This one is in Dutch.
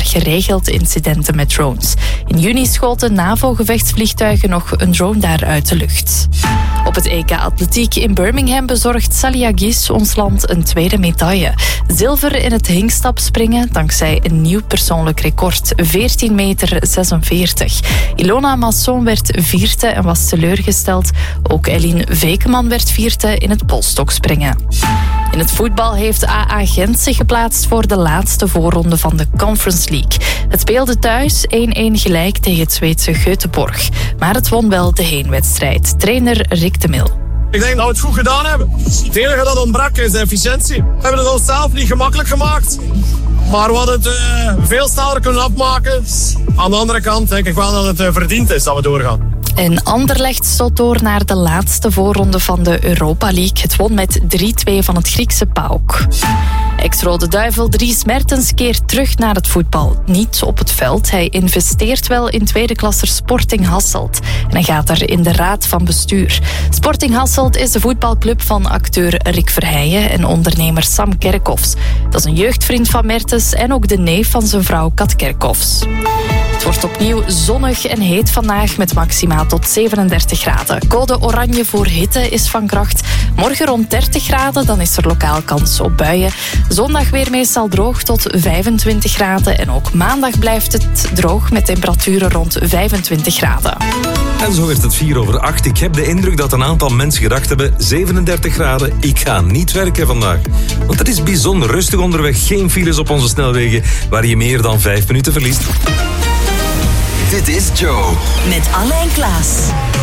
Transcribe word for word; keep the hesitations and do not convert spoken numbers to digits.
geregeld incidenten met drones. In juni schoten NAVO-gevechtsvliegtuigen nog een drone daar uit de lucht. Op het E K Atletiek in Birmingham bezorgt Salia Gis ons land een tweede medaille. Zilver in het hingstapspringen dankzij een nieuw persoonlijk record, veertien meter zesenveertig. Ilona Masson werd vierde en was teleurgesteld. Ook Eline Vekeman werd vierde in het polstokspringen. In het voetbal heeft A A Gent zich geplaatst voor de laatste voorronde van de Conference League. Het speelde thuis één-één gelijk tegen het Zweedse Göteborg. Maar het won wel de heenwedstrijd. Trainer Rick de Mil. Ik denk dat we het goed gedaan hebben. Het enige dat ontbrak is efficiëntie. We hebben het onszelf niet gemakkelijk gemaakt. Maar we hadden het uh, veel sneller kunnen afmaken. Aan de andere kant denk ik wel dat het uh, verdiend is dat we doorgaan. En Anderlecht stoot door naar de laatste voorronde van de Europa League. Het won met drie-twee van het Griekse PAOK. Ex-Rode Duivel Dries Mertens keert terug naar het voetbal. Niet op het veld. Hij investeert wel in tweede klasser Sporting Hasselt. En hij gaat er in de raad van bestuur. Sporting Hasselt is de voetbalclub van acteur Rick Verheijen en ondernemer Sam Kerkhoffs. Dat is een jeugdvriend van Mertens en ook de neef van zijn vrouw Kat Kerkhoffs. Het wordt opnieuw zonnig en heet vandaag met maxima tot zevenendertig graden. Code oranje voor hitte is van kracht. Morgen rond dertig graden, dan is er lokaal kans op buien. Zondag weer meestal droog tot vijfentwintig graden. En ook maandag blijft het droog met temperaturen rond vijfentwintig graden. En zo werd het vier over acht. Ik heb de indruk dat een aantal mensen gedacht hebben... zevenendertig graden, ik ga niet werken vandaag. Want het is bijzonder rustig onderweg. Geen files op onze snelwegen waar je meer dan vijf minuten verliest. Dit is Joe. Met Anne en Klaas.